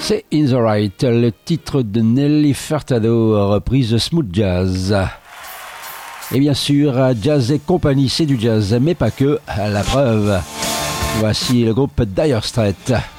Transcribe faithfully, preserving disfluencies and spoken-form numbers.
C'est In The Right, le titre de Nelly Furtado, reprise de Smooth Jazz. Et bien sûr, Jazz et compagnie, c'est du jazz, mais pas que, la preuve. Voici le groupe Dire Straits.